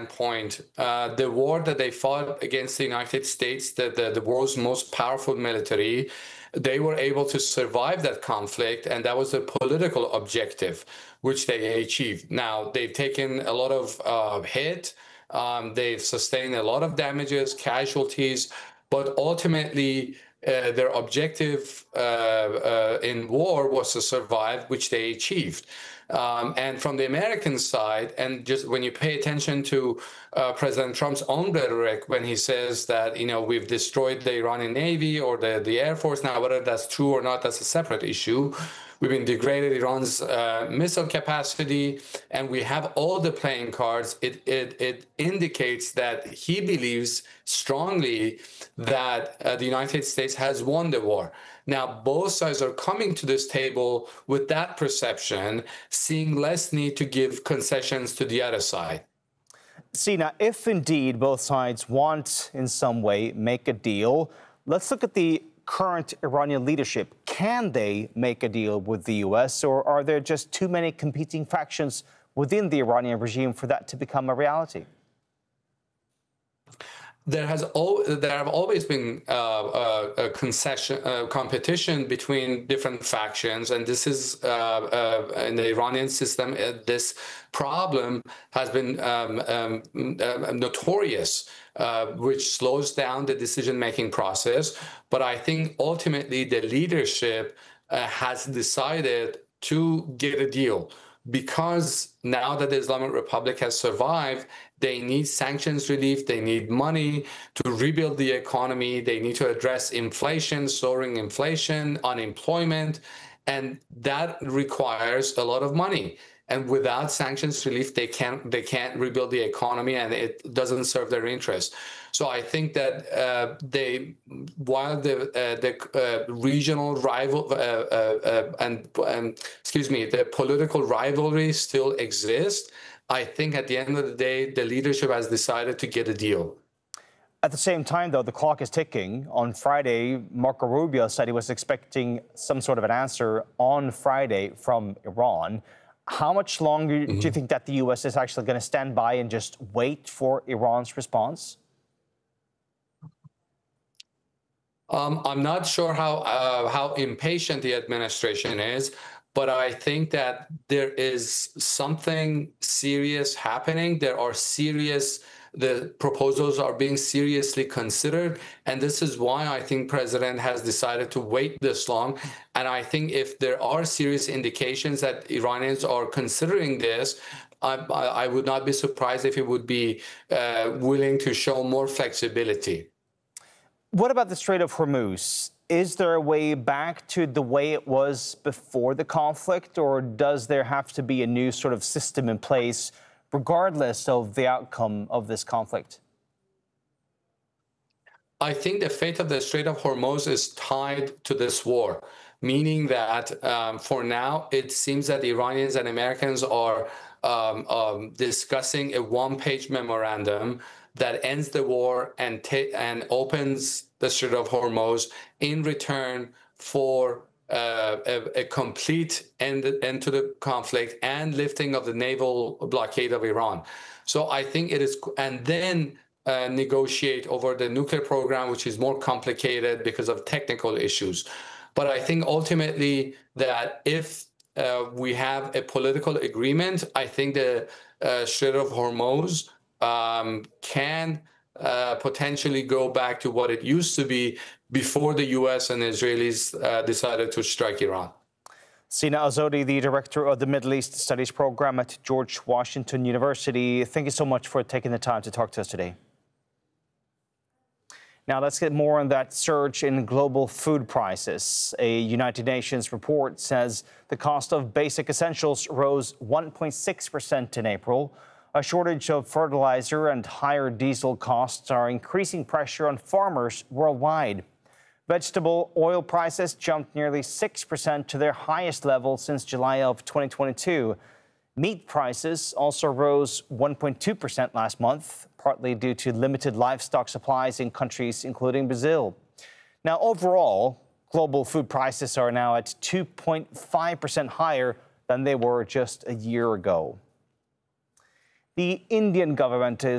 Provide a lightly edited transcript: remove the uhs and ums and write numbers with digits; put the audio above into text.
standpoint, the war that they fought against the United States, the world's most powerful military, they were able to survive that conflict, and that was a political objective, which they achieved. Now, they've taken a lot of hit, they've sustained a lot of damages, casualties, but ultimately, their objective in war was to survive, which they achieved. And from the American side, and just when you pay attention to President Trump's own rhetoric, when he says that, we've destroyed the Iranian Navy or the Air Force, now whether that's true or not, that's a separate issue. We've been degraded Iran's missile capacity, and we have all the playing cards. It indicates that he believes strongly that the United States has won the war. Now, both sides are coming to this table with that perception, seeing less need to give concessions to the other side. Sina, if indeed both sides want in some way make a deal, let's look at the current Iranian leadership. Can they make a deal with the U.S., or are there just too many competing factions within the Iranian regime for that to become a reality? There have always been a competition between different factions, and this is in the Iranian system. This problem has been notorious, which slows down the decision-making process. But I think ultimately the leadership has decided to get a deal, because now that the Islamic Republic has survived, they need sanctions relief, they need money to rebuild the economy, they need to address inflation, soaring inflation, unemployment, and that requires a lot of money. And without sanctions relief, they can't rebuild the economy, and it doesn't serve their interests. So I think that while the regional rival the political rivalry still exists, I think at the end of the day, the leadership has decided to get a deal. At the same time, though, the clock is ticking. On Friday, Marco Rubio said he was expecting some sort of an answer on Friday from Iran. How much longer do you think that the U.S. is actually going to stand by and just wait for Iran's response? I'm not sure how impatient the administration is, but I think that there is something serious happening. The proposals are being seriously considered, and this is why I think President has decided to wait this long. And I think if there are serious indications that Iranians are considering this, I would not be surprised if he would be willing to show more flexibility. What about the Strait of Hormuz? Is there a way back to the way it was before the conflict, or does there have to be a new sort of system in place regardless of the outcome of this conflict? I think the fate of the Strait of Hormuz is tied to this war, meaning that for now, it seems that the Iranians and Americans are discussing a one-page memorandum that ends the war and opens the Strait of Hormuz in return for a complete end to the conflict and lifting of the naval blockade of Iran. So I think it is, and then negotiate over the nuclear program, which is more complicated because of technical issues. But I think ultimately that if we have a political agreement, I think the Strait of Hormuz can potentially go back to what it used to be before the U.S. and Israelis decided to strike Iran. Sina Azzoudi, the director of the Middle East Studies program at George Washington University. Thank you so much for taking the time to talk to us today. Now, let's get more on that surge in global food prices. A United Nations report says the cost of basic essentials rose 1.6% in April. A shortage of fertilizer and higher diesel costs are increasing pressure on farmers worldwide. Vegetable oil prices jumped nearly 6% to their highest level since July of 2022. Meat prices also rose 1.2% last month, partly due to limited livestock supplies in countries including Brazil. Now, overall, global food prices are now at 2.5% higher than they were just a year ago. The Indian government is